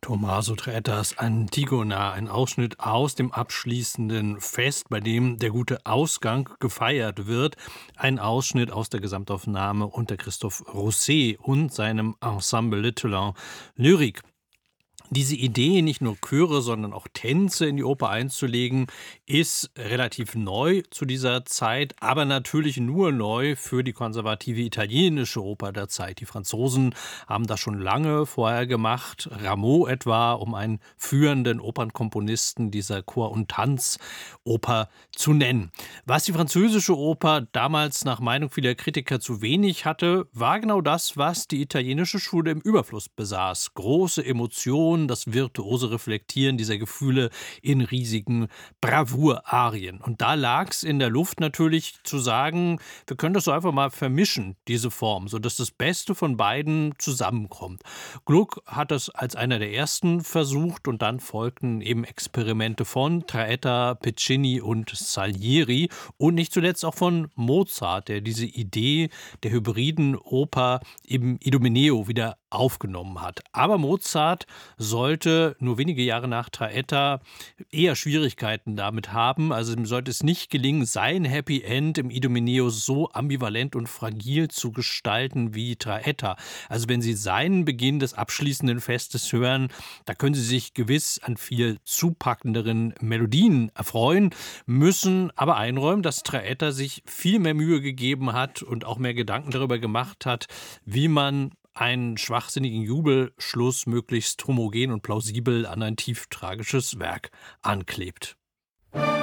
Tommaso Traettas Antigona, ein Ausschnitt aus dem abschließenden Fest, bei dem der gute Ausgang gefeiert wird. Ein Ausschnitt aus der Gesamtaufnahme unter Christophe Rousset und seinem Ensemble Le Talent Lyrique. Diese Idee, nicht nur Chöre, sondern auch Tänze in die Oper einzulegen, ist relativ neu zu dieser Zeit, aber natürlich nur neu für die konservative italienische Oper der Zeit. Die Franzosen haben das schon lange vorher gemacht. Rameau etwa, um einen führenden Opernkomponisten dieser Chor- und Tanzoper zu nennen. Was die französische Oper damals nach Meinung vieler Kritiker zu wenig hatte, war genau das, was die italienische Schule im Überfluss besaß. Große Emotionen, das virtuose Reflektieren dieser Gefühle in riesigen Bravour-Arien. Und da lag es in der Luft natürlich zu sagen, wir können das so einfach mal vermischen, diese Form, sodass das Beste von beiden zusammenkommt. Gluck hat das als einer der ersten versucht und dann folgten eben Experimente von Traetta, Piccini und Salieri und nicht zuletzt auch von Mozart, der diese Idee der hybriden Oper im Idomeneo wieder aufgenommen hat. Aber Mozart sollte nur wenige Jahre nach Traetta eher Schwierigkeiten damit haben. Also ihm sollte es nicht gelingen, sein Happy End im Idomeneo so ambivalent und fragil zu gestalten wie Traetta. Also wenn Sie seinen Beginn des abschließenden Festes hören, da können Sie sich gewiss an viel zupackenderen Melodien erfreuen, müssen aber einräumen, dass Traetta sich viel mehr Mühe gegeben hat und auch mehr Gedanken darüber gemacht hat, wie man einen schwachsinnigen Jubelschluss möglichst homogen und plausibel an ein tief tragisches Werk anklebt.